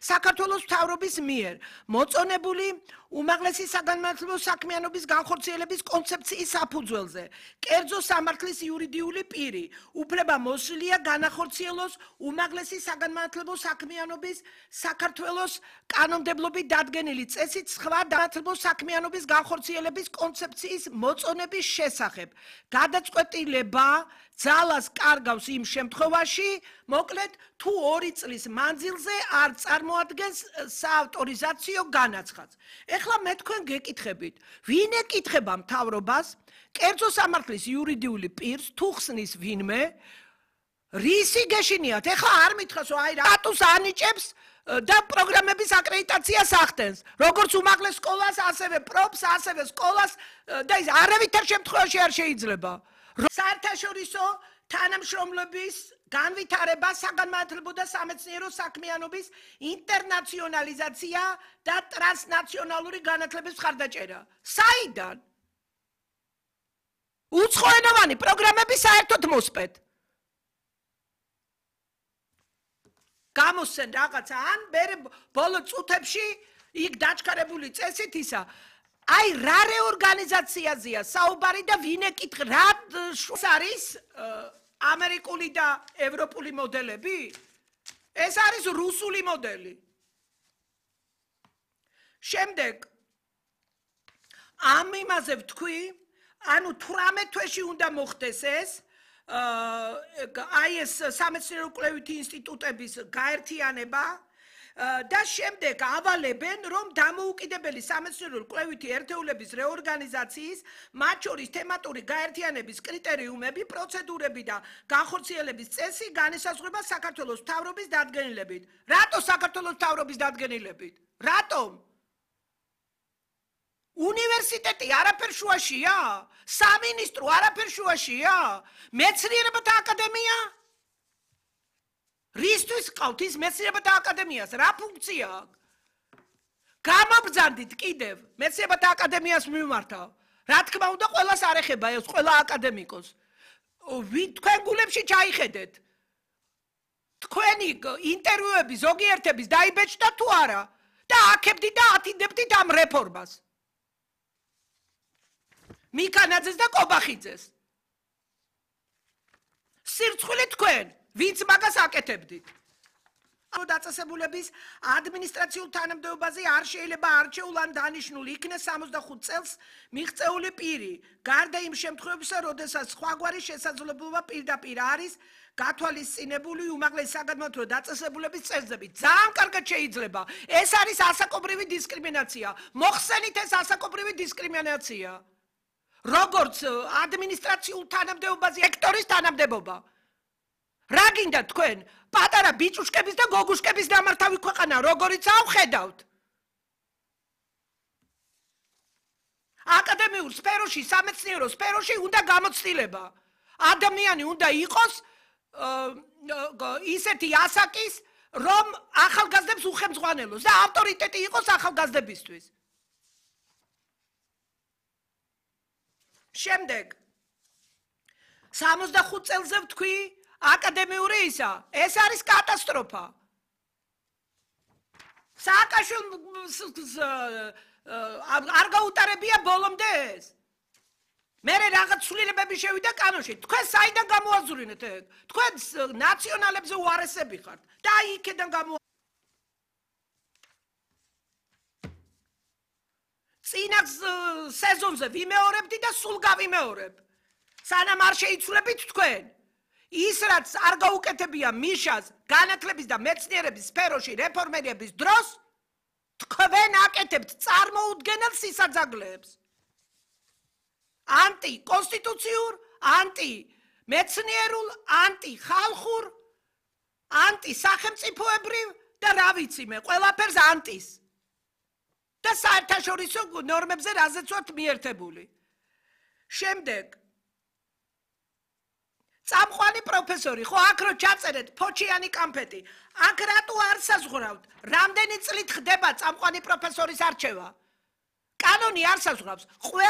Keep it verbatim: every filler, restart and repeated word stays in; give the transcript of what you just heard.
საქართველოს მთავრობის მიერ მოწონებული უმაღლესი საგანმანათლებლო საქმიანობის განხორციელების კონცეფციის საფუძველზე კერძო სამართლის იურიდიული პირი უფლება მოსვლია განახორციელოს უმაღლესი საგანმანათლებლო საქმიანობის საქართველოს კანონმდებლობით დადგენილი წესით სხვა განათლებო საქმიანობის განხორციელების კონცეფციის მოწონების შესახებ გადაწყვეტილება ძალას კარგავს იმ შემთხვევაში, მოკლედ, თუ ორი წლის მანძილზე არ წარმოადგენს საავტორიზაციო განაცხადს. ეხლა მე თქვენ გეკითხებით, ვინ ეკითხება მთავრობას, კერძო სამართლის იურიდიული პირს, თუ ხსნის ვინმე, რისი გეშინიათ? ეხლა არ მითხრას, რომ აი რატოს ანიჭებს და პროგრამების აკრედიტაციას ახდენს, როგორც უმაღლეს სკოლას, ასევე პროფს, ასევე სკოლას და ის არავითარ შემთხვევაში არ შეიძლება. საერთაშორისო თანამშრომლობის განვითარება საგანმანათლებლო და სამეცნიერო საქმიანობის ინტერნაციონალიზაცია და ტრანსნაციონალური განათლების მხარდაჭერა. საიდან? უცხოენოვანი პროგრამები საერთოდ მოსპეთ. გამოსცენ რაღაცა ან მერე ბოლო წუთებში იქ დაჩქარებული წესით ისა აი რა რეორგანიზაციაზეა საუბარი და ვინ ეკითხ რა არის ამერიკული და ევროპული მოდელები? ეს არის რუსული მოდელი. შემდეგ ამ იმაზე ვთქვი, ანუ თვრამეტ თვეში უნდა მოხდეს ეს აი ეს სამეცნიერო კვლევითი ინსტიტუტების გაერთიანება და შემდეგ ავალებენ, რომ დამოუკიდებელი სამეცნიერო კვლევითი ერთეულების რეორგანიზაციის, მათ შორის თემატური გაერთიანების კრიტერიუმები, პროცედურები და განხორციელების წესი განისაზღვრება საქართველოს მთავრობის დადგენილებით. რატო საქართველოს მთავრობის დადგენილებით? რატომ? უნივერსიტეტი არაფერ შუაშია? სამინისტრო არაფერ შუაშია? მეცნიერებათა აკადემია? რისთვის ყავთ ის მეცნიერებათა აკადემიას? რა ფუნქცია აქვს? გამაბრძანდით კიდევ მეცნიერებათა აკადემიას მიმართავ. რა თქმა უნდა, ყველას არ ეხება ეს, ყველა აკადემიკოს. თქვენ გულებში ჩაიხედეთ. თქვენი ინტერვიუები ზოგიერთების დაიბეჭდა თუ არა და აქებდით და ათინდებდით ამ რეფორმას. მიქანაძეს და კობახიძეს. სირცხვილი თქვენ, ვინც მაგას აკეთებდით. დაწესებულების ადმინისტრაციულ თანამდებობაზე არ შეიძლება არჩეულ ან დანიშნულ იქნეს სამოცდახუთ წელს მიღწეული პირი, გარდა იმ შემთხვევებისა, როდესაც სხვაგვარი შესაძლებლობა პირდაპირ არის გათვალისწინებული უმაღლესი საგანმანათლებლო დაწესებულების წესდებით. ძალიან კარგად შეიძლება. ეს არის ასაკობრივი დისკრიმინაცია. მოხსენით ეს ასაკობრივი დისკრიმინაცია. როგორც ადმინისტრაციულ თანამდებობაზე რექტორის თანამდებობა. რა გინდა თქვენ? პატარა ბიჭუშკების და გოგუშკების დამართავი ქვეყანა როგორიცაა ვხედავთ? აკადემიურ სფეროში, სამეცნიერო სფეროში უნდა გამოცდილება. ადამიანი უნდა იყოს ისეთი ასაკის, რომ ახალგაზრდებს უხელმძღვანელოს და ავტორიტეტი იყოს ახალგაზრდებისთვის. შემდეგ სამოცდახუთ წელზე ვთქვი აკადემიური ისა, ეს არის კატასტროფა. სააკაშვილს არ გაუტარებია ბოლომდე ეს. მერე რაღაც ცვლილებები შევიდა კანონში. თქვენ საიდან გამოაზრინეთ ეგ? თქვენ ნაციონალებზე უარესები ხართ და აი იქიდან გამო წინა სეზონზე ვიმეორებდი და სულ გავიმეორებ. სანამ არ შეიცვლებით თქვენ. ის რაც არ გაუკეთებია მიშას განათლების და მეცნიერების სფეროში რეფორმირების დროს, თქვენ აკეთებთ წარმოუდგენელ სისაძაგლეებს. ანტიკონსტიტუციურ, ანტიმეცნიერულ, ანტიხალხურ, ანტისახელმწიფოებრივ და რა ვიცი მე, ყველაფერს ანტის. და საერთაშორისო ნორმებზე რაზეც ვართ მიერთებული. შემდეგ წამყვანი პროფესორი, ხო აქ რო ჩაწერეთ ფოჩიანი კამფეტი, აქ რატო არ საზღურავთ? რამდენი წლით ხდება წამყვანი პროფესორის არჩევა? კანონი არ საზღვრავს.